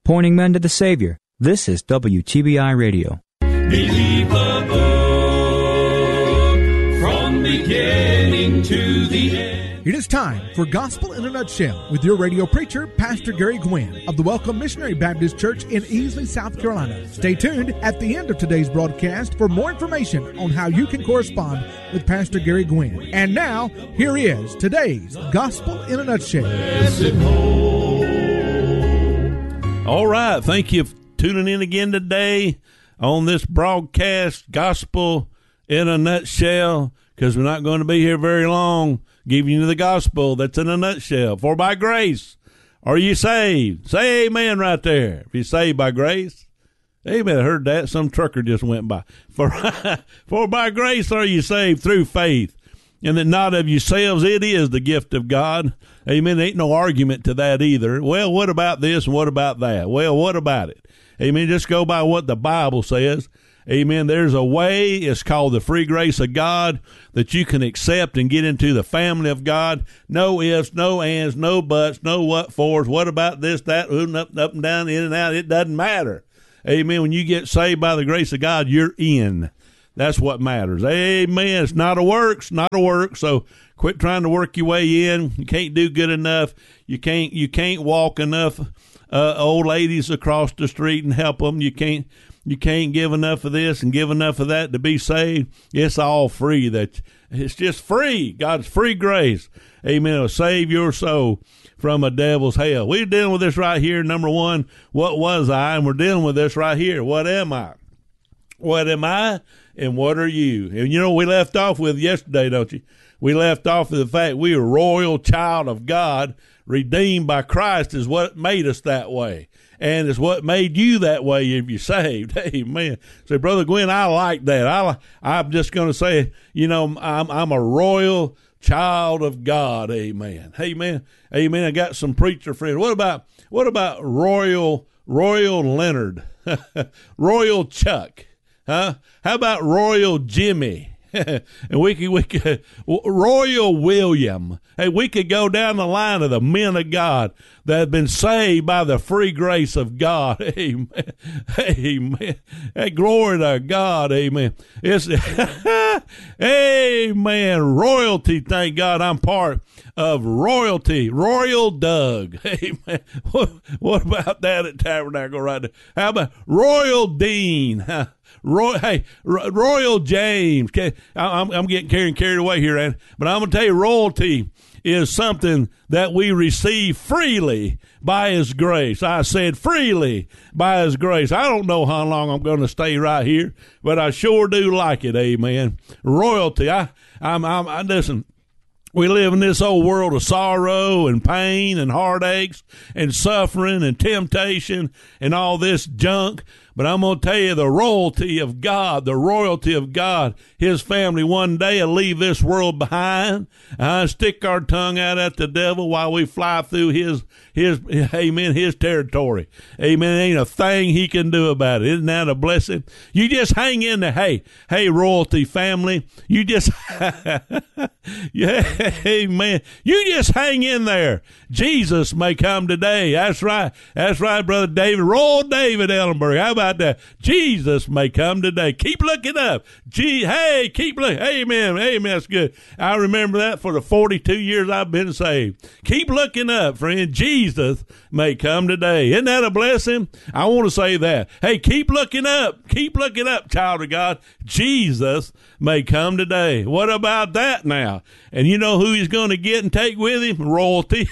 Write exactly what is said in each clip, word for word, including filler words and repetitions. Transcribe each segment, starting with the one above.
pointing men to the Savior. This is W T B I Radio. Believe the book from beginning to the end. It is time for Gospel in a Nutshell with your radio preacher, Pastor Gary Gwynn of the Welcome Missionary Baptist Church in Easley, South Carolina. Stay tuned at the end of today's broadcast for more information on how you can correspond with Pastor Gary Gwynn. And now, here is today's Gospel in a Nutshell. All right, thank you for tuning in again today on this broadcast, Gospel in a Nutshell, because we're not going to be here very long giving you the gospel that's in a nutshell. For by grace are you saved. Say amen right there. If you're saved by grace. Amen. I heard that. Some trucker just went by. For, for by grace are you saved through faith, and that not of yourselves, it is the gift of God. Amen. There ain't no argument to that either. Well, what about this and what about that? Well, what about it? Amen. Just go by what the Bible says. Amen. There's a way, it's called the free grace of God, that you can accept and get into the family of God. No ifs, no ands, no buts, no what fors, what about this, that, up, up and down, in and out. It doesn't matter. Amen. When you get saved by the grace of God, you're in. That's what matters. Amen. It's not a works, not a work. So quit trying to work your way in. You can't do good enough. You can't, you can't walk enough uh, old ladies across the street and help them. You can't. You can't give enough of this and give enough of that to be saved. It's all free. That it's just free. God's free grace. Amen. It'll save your soul from a devil's hell. We're dealing with this right here. Number one, what was I? And we're dealing with this right here. What am I? What am I? And what are you? And you know, we left off with yesterday, don't you? We left off with the fact we are a royal child of God, redeemed by Christ is what made us that way. And it's what made you that way if you're saved. Amen. So, Brother Gwen, I like that. I, I'm just going to say, you know, I'm, I'm a royal child of God. Amen. Amen. Amen. I got some preacher friends. What about, what about Royal, Royal Leonard? Royal Chuck? Huh? How about Royal Jimmy? And we could, we could, Royal William. Hey, we could go down the line of the men of God that have been saved by the free grace of God. Amen. Amen. Hey, glory to God. Amen. It's, amen. Royalty. Thank God I'm part of royalty. Royal Doug. Amen. What, what about that at Tabernacle right there? How about Royal Dean? Roy, hey, Royal James. Okay, I'm, I'm getting carried carried away here, Ann, but I'm going to tell you, royalty is something that we receive freely by His grace. I said freely by His grace. I don't know how long I'm going to stay right here, but I sure do like it. Amen. Royalty. I, I'm, I'm, I listen. We live in this old world of sorrow and pain and heartaches and suffering and temptation and all this junk. But I'm going to tell you, the royalty of God, the royalty of God, His family one day will leave this world behind. Uh, stick our tongue out at the devil while we fly through his, his, amen, his territory. Amen. Ain't a thing he can do about it. Isn't that a blessing? You just hang in there. Hey, hey, royalty family. You just, yeah, amen. You just hang in there. Jesus may come today. That's right. That's right, Brother David. Royal David Ellenberg. How about that? Jesus may come today. Keep looking up. Gee, hey, keep looking. Amen. Amen. That's good. I remember that for the forty-two years I've been saved. Keep looking up, friend. Jesus may come today. Isn't that a blessing? I want to say that. Hey, keep looking up. Keep looking up, child of God. Jesus may come today. What about that now? And you know who He's going to get and take with Him? Royalty.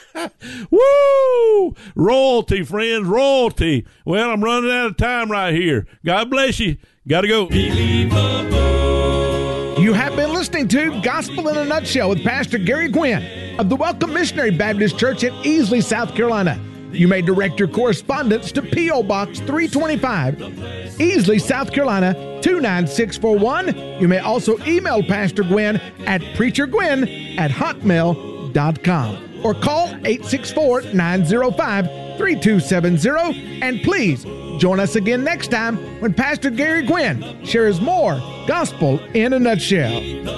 Woo! Royalty, friends. Royalty. Well, I'm running out of time right here. God bless you. Got to go. You have been listening to Gospel in a Nutshell with Pastor Gary Gwynn of the Welcome Missionary Baptist Church in Easley, South Carolina. You may direct your correspondence to P O. Box three twenty-five, Easley, South Carolina, two nine six four one. You may also email Pastor Gwynn at preachergwynn at hotmail dot com or call eight six four, nine zero five, three two seven zero. And please join us again next time when Pastor Gary Gwynn shares more Gospel in a Nutshell.